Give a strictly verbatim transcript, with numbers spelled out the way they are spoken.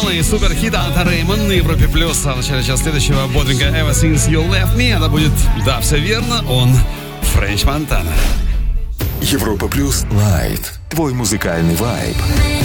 Полный суперхит от Реймон на Европе Плюс. А в начале часа следующего бодренько Ever Since You Left Me. Это будет, да, все верно, он Френч Монтана. Европа Плюс Лайт. Твой музыкальный вайб.